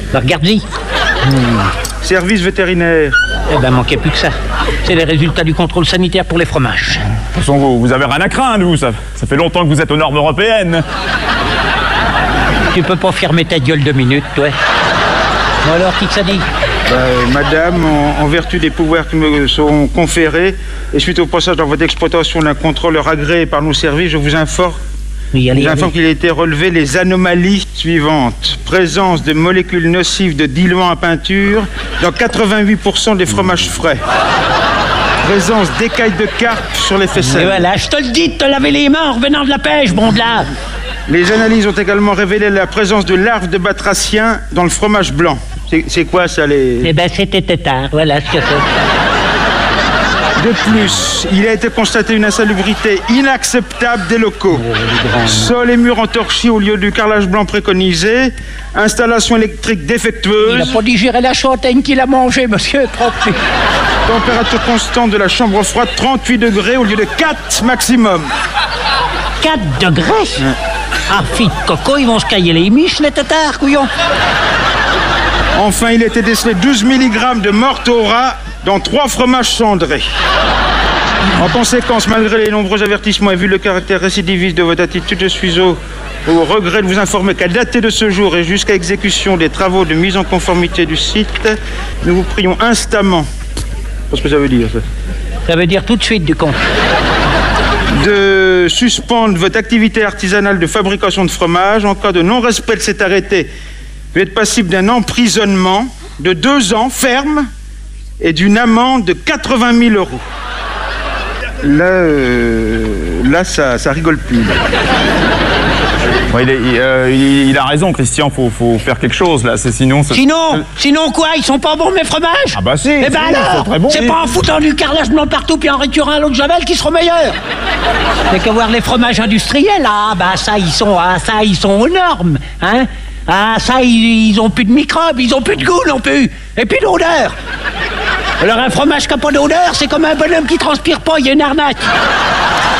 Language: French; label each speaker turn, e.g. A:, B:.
A: Bah, regarde-y.
B: Service vétérinaire.
A: Eh ben, manquait plus que ça. C'est les résultats du contrôle sanitaire pour les fromages.
C: De toute façon, vous avez rien à craindre, vous. Ça fait longtemps que vous êtes aux normes européennes.
A: Tu peux pas fermer ta gueule 2 minutes, toi. Bon alors, qui que ça dit?
B: Madame, en vertu des pouvoirs qui me sont conférés, et suite au passage dans votre exploitation d'un contrôleur agréé par nos services, je vous informe qu'il a été relevé les anomalies suivantes. Présence de molécules nocives de diluant à peinture dans 88% des fromages frais. Présence d'écailles de carpe sur les faisselles.
A: Et voilà, je te le dis de te laver les mains en revenant de la pêche, bon de là.
B: Les analyses ont également révélé la présence de larves de batraciens dans le fromage blanc. C'est quoi ça, les...
A: Eh ben, c'était tétard, voilà ce que c'est.
B: De plus, il a été constaté une insalubrité inacceptable des locaux. Sol et murs entorchis au lieu du carrelage blanc préconisé. Installation électrique défectueuse.
A: Il n'a pas digéré la châtaigne qu'il a mangée, monsieur.
B: Température constante de la chambre froide, 38 degrés au lieu de 4 maximum.
A: 4 degrés? Ouais. Ah, fille de coco, ils vont se cailler les miches, les tétards, couillons.
B: Enfin, il a été décelé 12 mg de morte au rat dans 3 fromages cendrés. En conséquence, malgré les nombreux avertissements et vu le caractère récidiviste de votre attitude, je suis au regret de vous informer qu'à dater de ce jour et jusqu'à exécution des travaux de mise en conformité du site, nous vous prions instamment. Qu'est-ce que ça veut dire, ça?
A: Ça veut dire tout de suite, du con.
B: De suspendre votre activité artisanale de fabrication de fromage. En cas de non-respect de cet arrêté, vous êtes passible d'un emprisonnement de 2 ans ferme et d'une amende de 80 000 euros. Là, ça rigole plus.
C: Ouais, il a raison, Christian, faut faire quelque chose, là, sinon...
A: Sinon quoi? Ils sont pas bons, mes fromages?
C: Ah bah si,
A: eh ben alors,
C: très bon.
A: C'est pas en foutant du carrelage blanc partout puis en récurant à l'eau de Javel qui seront meilleurs. Mais que voir les fromages industriels, ah bah ça, ils sont aux normes, hein? Ah ça, ils ont plus de microbes, ils ont plus de goût non plus, et puis d'odeur. Alors un fromage qui n'a pas d'odeur, c'est comme un bonhomme qui transpire pas, il y a une arnaque.